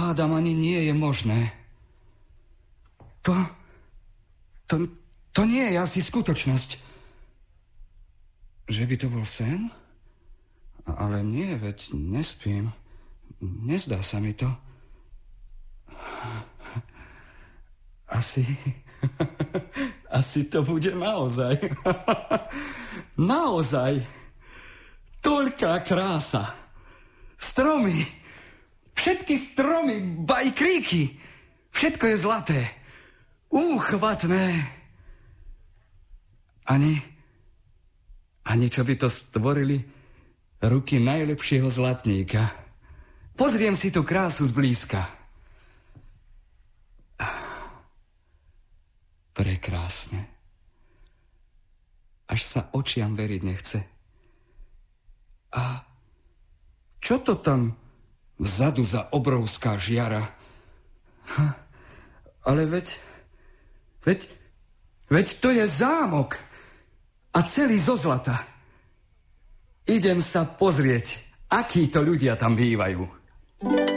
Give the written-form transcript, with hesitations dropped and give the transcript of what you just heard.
hádam, ani nie je možné. To nie je asi skutočnosť. Že by to bol sen? Ale nie, veď nespím. Nezdá sa mi to. Asi to bude naozaj. Naozaj. Toľká krása. Stromy. Všetky stromy, aj kríky. Všetko je zlaté. Úchvatné. Ani čo by to stvorili ruky najlepšieho zlatníka. Pozriem si tú krásu zblízka. Prekrásne. Až sa očiam veriť nechce. A čo to tam vzadu za obrovská žiara? Ale veď to je zámok a celý zo zlata. Idem sa pozrieť, akí to ľudia tam bývajú.